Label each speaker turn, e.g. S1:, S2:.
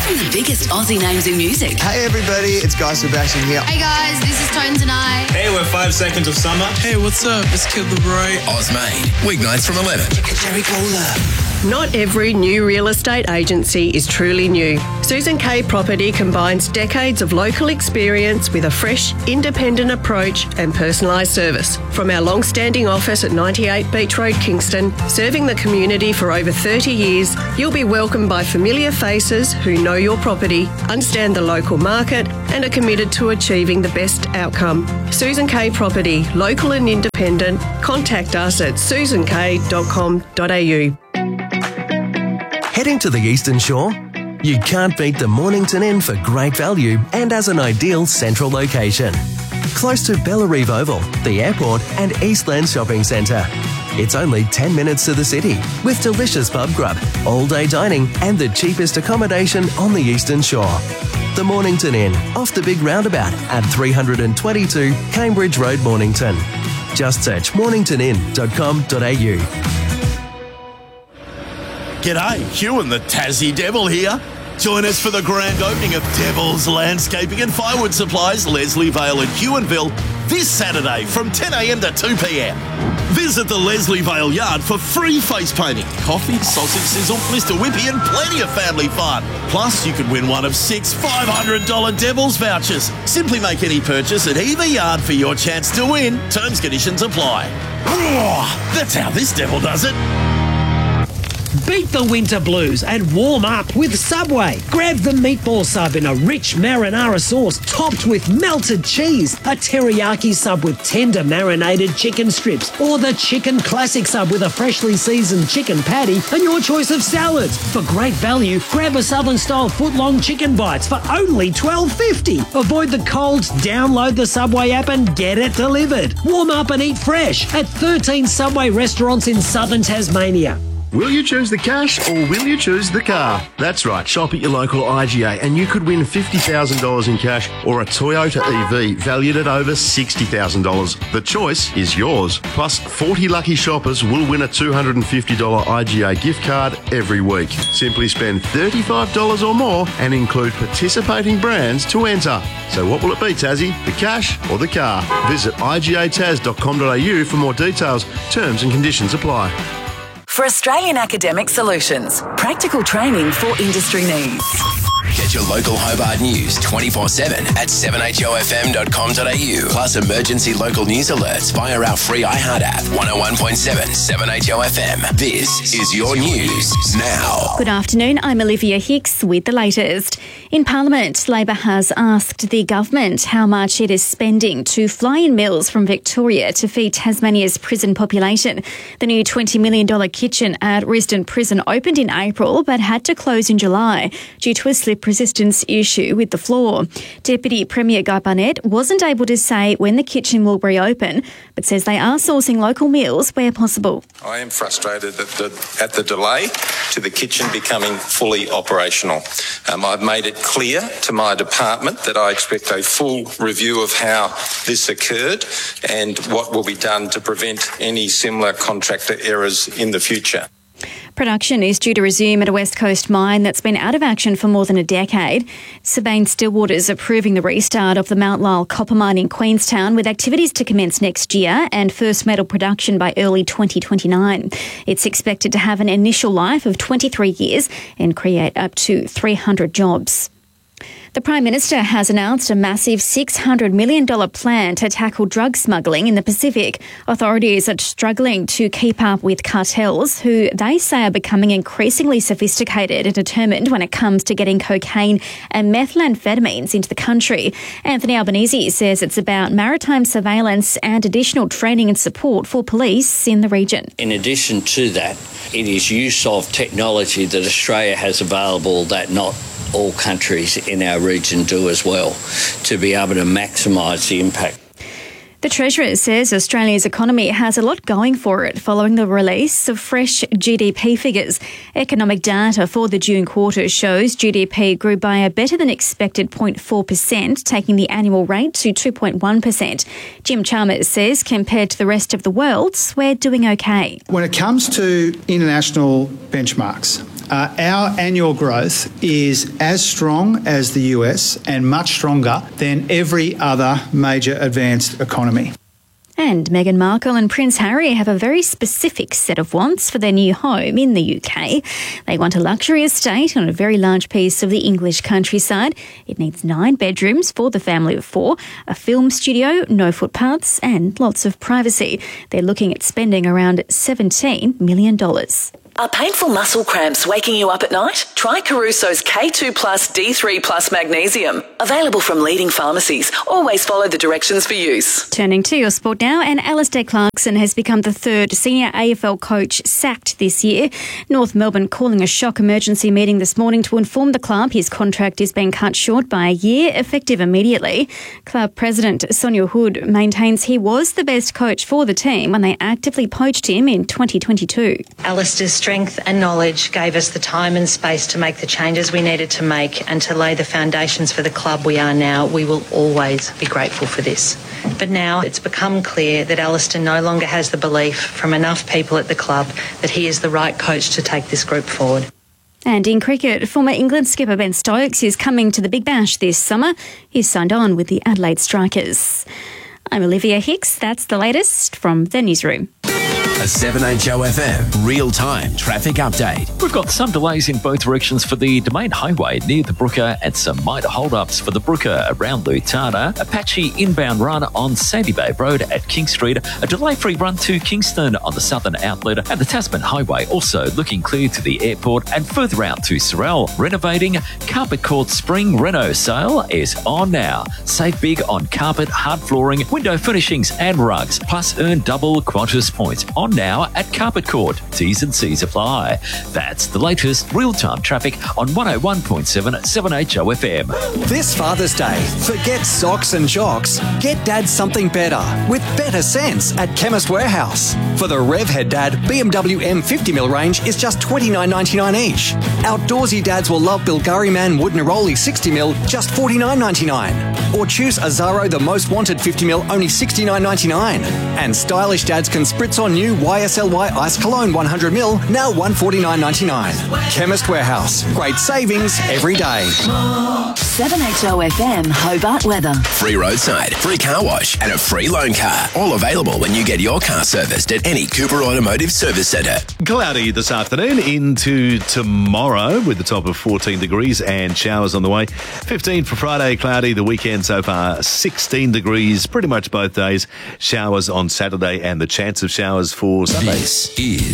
S1: From the biggest Aussie names in music.
S2: Hey everybody, it's Guy Sebastian here.
S3: Hey guys, this is Tones and I.
S4: Hey, we're 5 Seconds of Summer.
S5: Hey, what's up? It's Kid Laroi.
S6: Ozmade, weeknights from 11.
S2: Jerry Cola.
S7: Not every new real estate agency is truly new. Susan K Property combines decades of local experience with a fresh, independent approach and personalised service. From our long-standing office at 98 Beach Road, Kingston, serving the community for over 30 years, you'll be welcomed by familiar faces who know your property, understand the local market and are committed to achieving the best outcome. Susan K Property, local and independent. Contact us at susank.com.au.
S8: Heading to the Eastern Shore? You can't beat the Mornington Inn for great value and as an ideal central location. Close to Bellarive Oval, the airport and Eastland Shopping Centre. It's only 10 minutes to the city with delicious pub grub, all-day dining and the cheapest accommodation on the Eastern Shore. The Mornington Inn, off the big roundabout at 322 Cambridge Road, Mornington. Just search morningtonin.com.au.
S9: G'day, Hugh and the Tassie Devil here. Join us for the grand opening of Devil's Landscaping and Firewood Supplies, Leslie Vale and Huonville, this Saturday from 10 a.m. to 2 p.m. Visit the Leslie Vale yard for free face painting, coffee, sausage sizzle, Mr. Whippy and plenty of family fun. Plus, you could win one of 6 $500 Devil's vouchers. Simply make any purchase at either yard for your chance to win. Terms, conditions apply. That's how this devil does it.
S10: Beat the winter blues and warm up with Subway. Grab the meatball sub in a rich marinara sauce topped with melted cheese, a teriyaki sub with tender marinated chicken strips, or the chicken classic sub with a freshly seasoned chicken patty and your choice of salads. For great value, grab a Southern-style foot-long chicken bites for only $12.50. Avoid the cold, download the Subway app and get it delivered. Warm up and eat fresh at 13 Subway restaurants in southern Tasmania.
S11: Will you choose the cash or will you choose the car? That's right, shop at your local IGA and you could win $50,000 in cash or a Toyota EV valued at over $60,000. The choice is yours. Plus, 40 lucky shoppers will win a $250 IGA gift card every week. Simply spend $35 or more and include participating brands to enter. So what will it be, Tassie? The cash or the car? Visit igataz.com.au for more details. Terms and conditions apply.
S1: For Australian Academic Solutions, practical training for industry needs.
S6: Get your local Hobart news 24/7 at 7HOFM.com.au. Plus emergency local news alerts via our free iHeart app. 101.7 7HOFM. This is your news now.
S12: Good afternoon, I'm Olivia Hicks with the latest. In Parliament, Labor has asked the government how much it is spending to fly in meals from Victoria to feed Tasmania's prison population. The new $20 million kitchen at Risdon Prison opened in April but had to close in July due to a slip resistance issue with the floor. Deputy Premier Guy Barnett wasn't able to say when the kitchen will reopen, but says they are sourcing local meals where possible.
S13: I am frustrated at the delay to the kitchen becoming fully operational. I've made it clear to my department that I expect a full review of how this occurred and what will be done to prevent any similar contractor errors in the future.
S12: Production is due to resume at a West Coast mine that's been out of action for more than a decade. Sabine-Stillwater is approving the restart of the Mount Lyell copper mine in Queenstown with activities to commence next year and first metal production by early 2029. It's expected to have an initial life of 23 years and create up to 300 jobs. The Prime Minister has announced a massive $600 million plan to tackle drug smuggling in the Pacific. Authorities are struggling to keep up with cartels who they say are becoming increasingly sophisticated and determined when it comes to getting cocaine and methamphetamines into the country. Anthony Albanese says it's about maritime surveillance and additional training and support for police in the region.
S14: In addition to that, it is use of technology that Australia has available that not all countries in our region do as well, to be able to maximise the impact.
S12: The Treasurer says Australia's economy has a lot going for it following the release of fresh GDP figures. Economic data for the June quarter shows GDP grew by a better-than-expected 0.4%, taking the annual rate to 2.1%. Jim Chalmers says compared to the rest of the world, we're doing okay.
S15: When it comes to international benchmarks,
S4: Our annual growth is as strong as the US and much stronger than every other major advanced economy.
S12: And Meghan Markle and Prince Harry have a very specific set of wants for their new home in the UK. They want a luxury estate on a very large piece of the English countryside. It needs 9 bedrooms for the family of 4, a film studio, no footpaths, and lots of privacy. They're looking at spending around $17 million.
S1: Are painful muscle cramps waking you up at night? Try Caruso's K2 Plus D3 Plus Magnesium. Available from leading pharmacies. Always follow the directions for use.
S12: Turning to your sport now, and Alistair Clarkson has become the 3rd senior AFL coach sacked this year. North Melbourne calling a shock emergency meeting this morning to inform the club his contract is being cut short by a year, effective immediately. Club president Sonia Hood maintains he was the best coach for the team when they actively poached him in 2022.
S15: Alistair's strength and knowledge gave us the time and space to make the changes we needed to make and to lay the foundations for the club we are now. We will always be grateful for this. But now it's become clear that Alistair no longer has the belief from enough people at the club that he is the right coach to take this group forward.
S12: And in cricket, former England skipper Ben Stokes is coming to the Big Bash this summer. He's signed on with the Adelaide Strikers. I'm Olivia Hicks. That's the latest from the newsroom.
S6: A 7HOFM real-time traffic update.
S16: We've got some delays in both directions for the Domain Highway near the Brooker and some minor hold-ups for the Brooker around Lutana. Apache inbound run on Sandy Bay Road at King Street. A delay-free run to Kingston on the southern outlet. And the Tasman Highway also looking clear to the airport and further out to Sorell. Renovating Carpet Court Spring Reno sale is on now. Save big on carpet, hard flooring, window furnishings and rugs. Plus earn double Qantas points on now at Carpet Court. T's and C's apply. That's the latest real-time traffic on 101.7 7HOFM.
S17: This Father's Day, forget socks and jocks. Get Dad something better with better sense at Chemist Warehouse. For the Revhead Dad BMW M50mm range is just $29.99 each. Outdoorsy dads will love Bilgari Man Wood Neroli 60mm, just $49.99. Or choose Azaro the Most Wanted 50mm, only $69.99. And stylish dads can spritz on new YSLY Ice Cologne 100ml, now $149.99. Chemist Warehouse. Great savings every day.
S1: 7HOFM Hobart weather.
S6: Free roadside, free car wash, and a free loan car. All available when you get your car serviced at any Cooper Automotive Service Centre.
S9: Cloudy this afternoon into tomorrow with the top of 14 degrees and showers on the way. 15 for Friday, cloudy. The weekend so far, 16 degrees pretty much both days. Showers on Saturday and the chance of showers for Sunday.
S6: This is